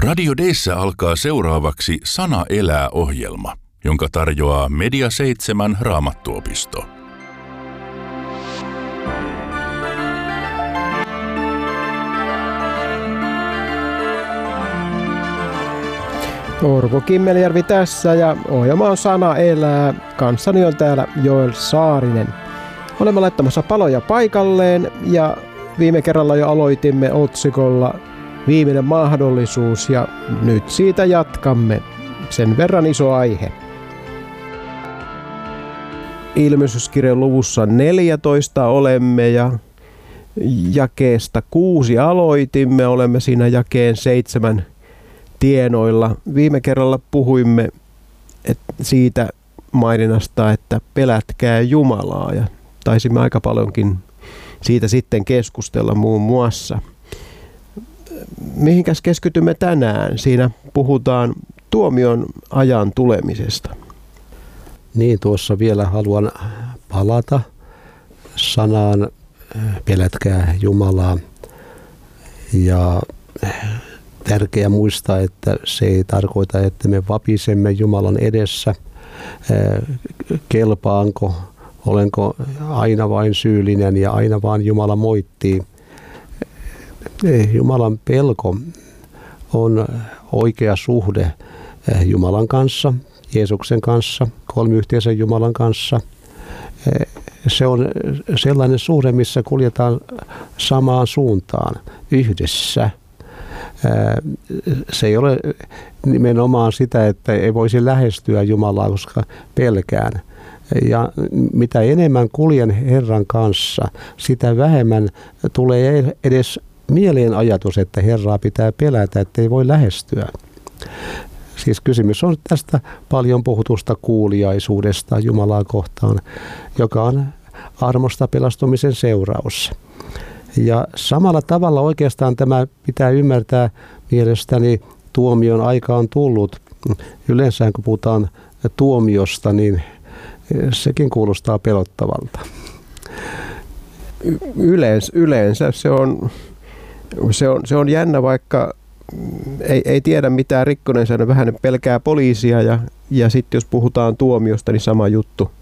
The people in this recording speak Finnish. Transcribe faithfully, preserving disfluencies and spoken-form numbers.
Radio D:ssä alkaa seuraavaksi Sana elää -ohjelma, jonka tarjoaa Media seitsemän Raamattuopisto. Orvo Kimmeljärvi tässä ja ohjelma on Sana elää. Kanssani on täällä Joel Saarinen. Olemme laittamassa paloja paikalleen ja viime kerralla jo aloitimme otsikolla Viimeinen mahdollisuus ja nyt siitä jatkamme. Sen verran iso aihe. Ilmestyskirjan luvussa neljätoista olemme ja jakeesta kuusi aloitimme. Olemme siinä jakeen seitsemän tienoilla. Viime kerralla puhuimme et siitä maininnasta, että pelätkää Jumalaa ja taisimme aika paljonkin siitä sitten keskustella muun muassa. Mihinkäs keskitymme tänään? Siinä puhutaan tuomion ajan tulemisesta. Niin, tuossa vielä haluan palata sanaan pelätkää Jumalaa. Ja tärkeää muistaa, että se ei tarkoita, että me vapisemme Jumalan edessä. Kelpaanko, olenko aina vain syyllinen ja aina vaan Jumala moittii. Jumalan pelko on oikea suhde Jumalan kanssa, Jeesuksen kanssa, kolmiyhteisen Jumalan kanssa. Se on sellainen suhde, missä kuljetaan samaan suuntaan yhdessä. Se ei ole nimenomaan sitä, että ei voisi lähestyä Jumalaa, koska pelkään. Ja mitä enemmän kuljen Herran kanssa, sitä vähemmän tulee edes mieleen ajatus, että Herraa pitää pelätä, että ei voi lähestyä. Siis kysymys on tästä paljon puhutusta kuuliaisuudesta Jumalaa kohtaan, joka on armosta pelastumisen seuraus. Ja samalla tavalla oikeastaan tämä pitää ymmärtää mielestäni tuomion aika on tullut. Yleensä kun puhutaan tuomiosta, niin sekin kuulostaa pelottavalta. Yleensä, yleensä se on, se on, se on jännä, vaikka ei, ei tiedä mitään rikkoneensa, vähän pelkää poliisia ja, ja sitten jos puhutaan tuomiosta, niin sama juttu.